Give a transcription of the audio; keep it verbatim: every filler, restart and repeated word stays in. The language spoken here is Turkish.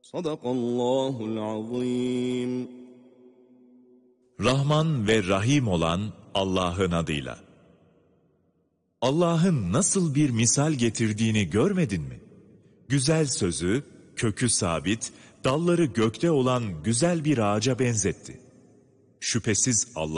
Sadakallahul azim. Rahman ve Rahim olan Allah'ın adıyla. Allah'ın nasıl bir misal getirdiğini görmedin mi? Güzel sözü, kökü sabit, dalları gökte olan güzel bir ağaca benzetti. Şüphesiz Allah